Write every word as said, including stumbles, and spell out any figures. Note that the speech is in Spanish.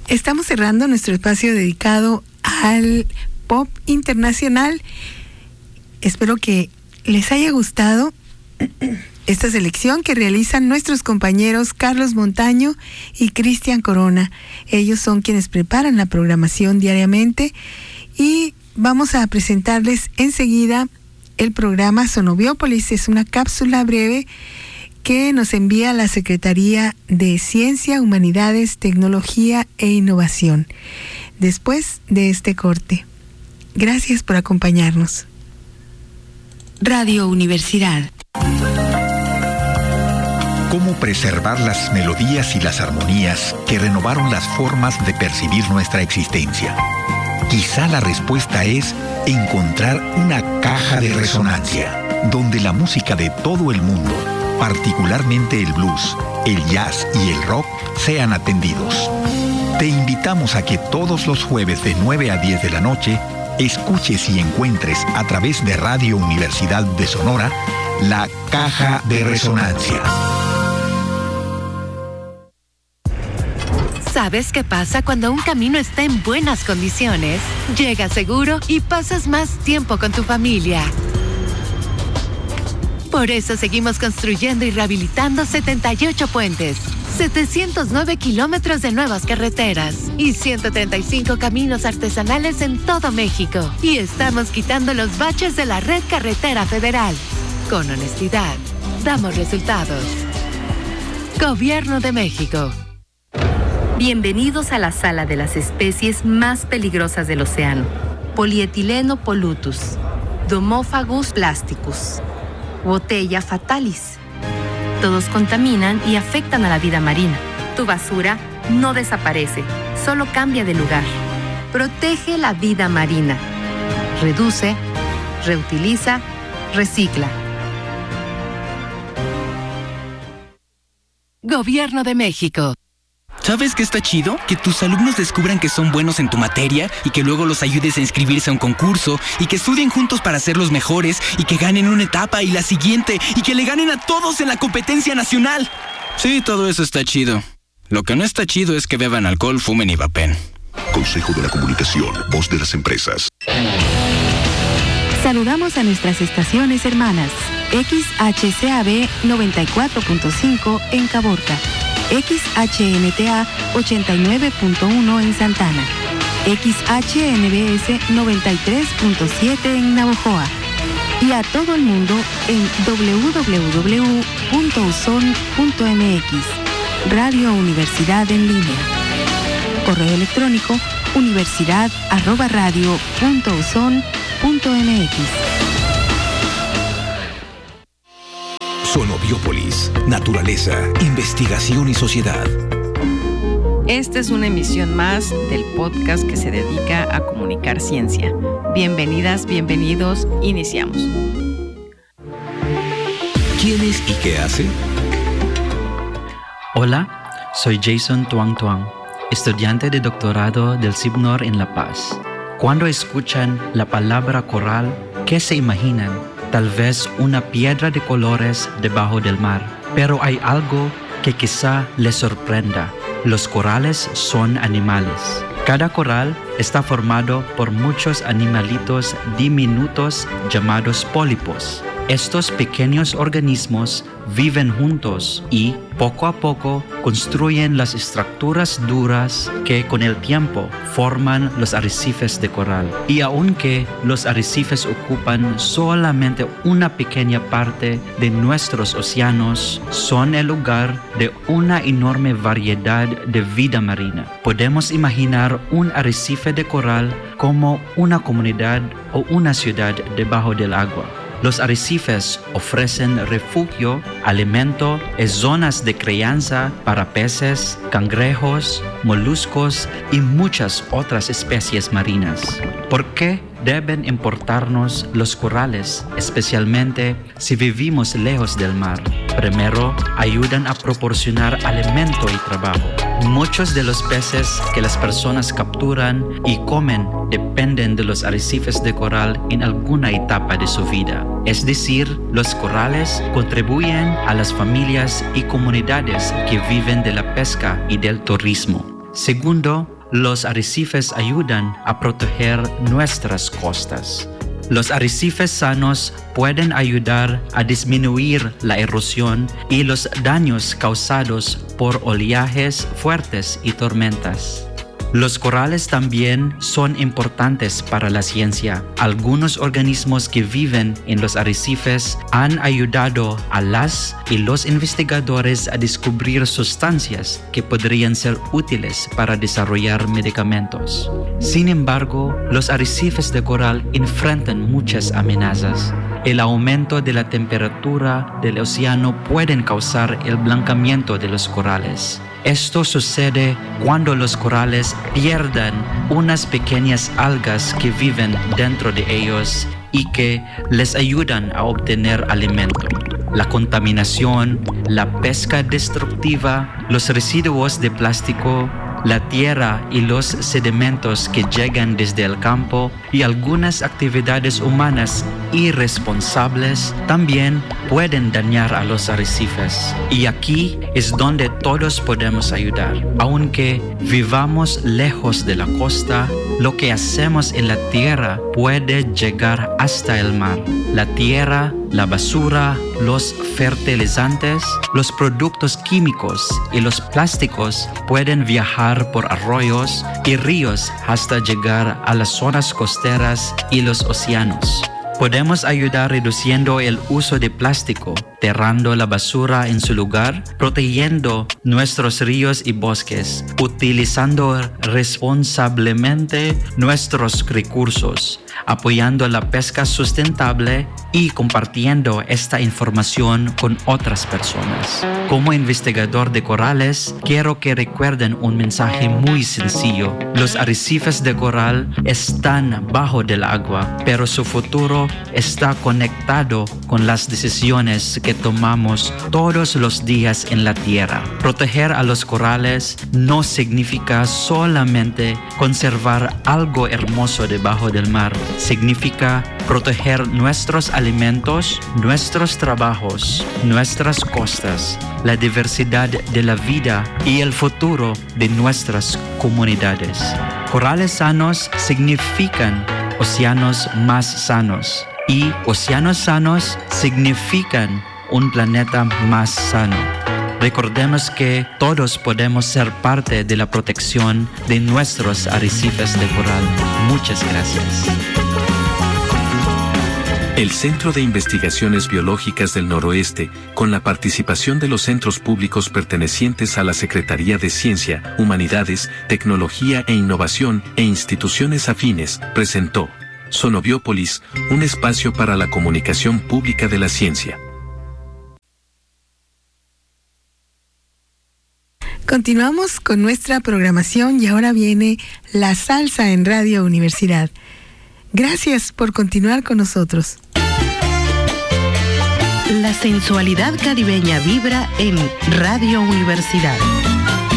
estamos cerrando nuestro espacio dedicado al pop internacional. Espero que les haya gustado esta selección que realizan nuestros compañeros Carlos Montaño y Cristian Corona. Ellos son quienes preparan la programación diariamente y vamos a presentarles enseguida el programa Sonobiópolis. Es una cápsula breve que nos envía la Secretaría de Ciencia, Humanidades, Tecnología e Innovación. Después de este corte. Gracias por acompañarnos. Radio Universidad. ¿Cómo preservar las melodías y las armonías que renovaron las formas de percibir nuestra existencia? Quizá la respuesta es encontrar una caja de resonancia, donde la música de todo el mundo, particularmente el blues, el jazz y el rock, sean atendidos. Te invitamos a que todos los jueves de nueve a diez de la noche escuches y encuentres a través de Radio Universidad de Sonora la Caja de Resonancia. ¿Sabes qué pasa cuando un camino está en buenas condiciones? Llegas seguro y pasas más tiempo con tu familia. Por eso seguimos construyendo y rehabilitando setenta y ocho puentes, setecientos nueve kilómetros de nuevas carreteras y ciento treinta y cinco caminos artesanales en todo México. Y estamos quitando los baches de la red carretera federal. Con honestidad, damos resultados. Gobierno de México. Bienvenidos a la sala de las especies más peligrosas del océano. Polietileno pollutus, Domophagus plasticus, Botella fatalis. Todos contaminan y afectan a la vida marina. Tu basura no desaparece, solo cambia de lugar. Protege la vida marina. Reduce, reutiliza, recicla. Gobierno de México. ¿Sabes qué está chido? Que tus alumnos descubran que son buenos en tu materia y que luego los ayudes a inscribirse a un concurso y que estudien juntos para ser los mejores y que ganen una etapa y la siguiente y que le ganen a todos en la competencia nacional. Sí, todo eso está chido. Lo que no está chido es que beban alcohol, fumen y vapen. Consejo de la Comunicación, voz de las empresas. Saludamos a nuestras estaciones hermanas. X H C A B noventa y cuatro punto cinco en Caborca. X H N T A ochenta y nueve punto uno en Santana, X H N B S noventa y tres punto siete en Navojoa y a todo el mundo en doble u doble u doble u punto u s o n punto m x. Radio Universidad en línea. Correo electrónico universidad arroba radio punto u s o n punto m x. Sonobiópolis, naturaleza, investigación y sociedad. Esta es una emisión más del podcast que se dedica a comunicar ciencia. Bienvenidas, bienvenidos, iniciamos. ¿Quién es y qué hace? Hola, soy Jason Tuang Tuang, estudiante de doctorado del CIBNOR en La Paz. Cuando escuchan la palabra coral, ¿qué se imaginan? Tal vez una piedra de colores debajo del mar. Pero hay algo que quizá les sorprenda. Los corales son animales. Cada coral está formado por muchos animalitos diminutos llamados pólipos. Estos pequeños organismos viven juntos y, poco a poco, construyen las estructuras duras que con el tiempo forman los arrecifes de coral. Y aunque los arrecifes ocupan solamente una pequeña parte de nuestros océanos, son el lugar de una enorme variedad de vida marina. Podemos imaginar un arrecife de coral como una comunidad o una ciudad debajo del agua. Los arrecifes ofrecen refugio, alimento y zonas de crianza para peces, cangrejos, moluscos y muchas otras especies marinas. ¿Por qué deben importarnos los corales, especialmente si vivimos lejos del mar? Primero, ayudan a proporcionar alimento y trabajo. Muchos de los peces que las personas capturan y comen dependen de los arrecifes de coral en alguna etapa de su vida. Es decir, los corales contribuyen a las familias y comunidades que viven de la pesca y del turismo. Segundo, los arrecifes ayudan a proteger nuestras costas. Los arrecifes sanos pueden ayudar a disminuir la erosión y los daños causados por oleajes fuertes y tormentas. Los corales también son importantes para la ciencia. Algunos organismos que viven en los arrecifes han ayudado a las y los investigadores a descubrir sustancias que podrían ser útiles para desarrollar medicamentos. Sin embargo, los arrecifes de coral enfrentan muchas amenazas. El aumento de la temperatura del océano puede causar el blancamiento de los corales. Esto sucede cuando los corales pierden unas pequeñas algas que viven dentro de ellos y que les ayudan a obtener alimento. La contaminación, la pesca destructiva, los residuos de plástico, la tierra y los sedimentos que llegan desde el campo y algunas actividades humanas irresponsables también pueden dañar a los arrecifes. Y aquí es donde todos podemos ayudar. Aunque vivamos lejos de la costa, lo que hacemos en la tierra puede llegar hasta el mar. La tierra, la basura, los fertilizantes, los productos químicos y los plásticos pueden viajar por arroyos y ríos hasta llegar a las zonas costeras y los océanos. Podemos ayudar reduciendo el uso de plástico, enterrando la basura en su lugar, protegiendo nuestros ríos y bosques, utilizando responsablemente nuestros recursos, apoyando la pesca sustentable y compartiendo esta información con otras personas. Como investigador de corales, quiero que recuerden un mensaje muy sencillo. Los arrecifes de coral están bajo del agua, pero su futuro está conectado con las decisiones que tomamos todos los días en la tierra. Proteger a los corales no significa solamente conservar algo hermoso debajo del mar. Significa proteger nuestros alimentos, nuestros trabajos, nuestras costas, la diversidad de la vida y el futuro de nuestras comunidades. Corales sanos significan océanos más sanos y océanos sanos significan un planeta más sano. Recordemos que todos podemos ser parte de la protección de nuestros arrecifes de coral. Muchas gracias. El Centro de Investigaciones Biológicas del Noroeste, con la participación de los centros públicos pertenecientes a la Secretaría de Ciencia, Humanidades, Tecnología e Innovación e instituciones afines, presentó Sonobiópolis, un espacio para la comunicación pública de la ciencia. Continuamos con nuestra programación y ahora viene La Salsa en Radio Universidad. Gracias por continuar con nosotros. La sensualidad caribeña vibra en Radio Universidad.